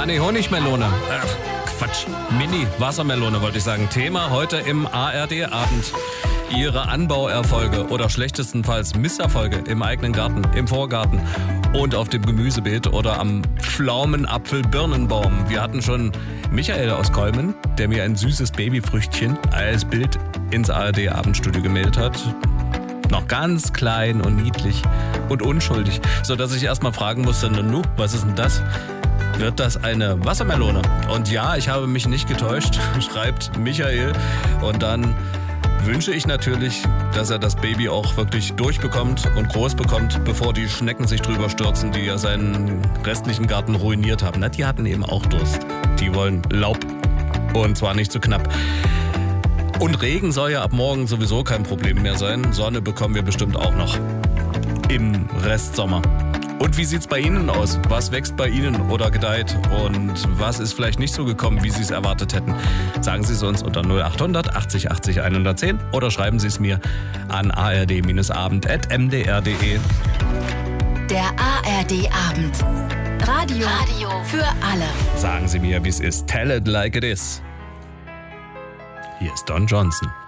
Honey-Honigmelone. Quatsch. Mini-Wassermelone wollte ich sagen. Thema heute im ARD-Abend. Ihre Anbauerfolge oder schlechtestenfalls Misserfolge im eigenen Garten, im Vorgarten und auf dem Gemüsebeet oder am Pflaumenapfel-Birnenbaum. Wir hatten schon Michael aus Kolmen, der mir ein süßes Babyfrüchtchen als Bild ins ARD-Abendstudio gemeldet hat. Noch ganz klein und niedlich und unschuldig, sodass ich erstmal fragen musste, nu, was ist denn das? Wird das eine Wassermelone? Und ja, ich habe mich nicht getäuscht, schreibt Michael. Und dann wünsche ich natürlich, dass er das Baby auch wirklich durchbekommt und groß bekommt, bevor die Schnecken sich drüber stürzen, die ja seinen restlichen Garten ruiniert haben. Na, die hatten eben auch Durst. Die wollen Laub. Und zwar nicht zu knapp. Und Regen soll ja ab morgen sowieso kein Problem mehr sein. Sonne bekommen wir bestimmt auch noch im Restsommer. Und wie sieht's bei Ihnen aus? Was wächst bei Ihnen oder gedeiht? Und was ist vielleicht nicht so gekommen, wie Sie es erwartet hätten? Sagen Sie es uns unter 0800 80 80 110 oder schreiben Sie es mir an ard-abend@mdr.de. Der ARD-Abend. Radio für alle. Sagen Sie mir, wie es ist. Tell it like it is. Hier ist Don Johnson.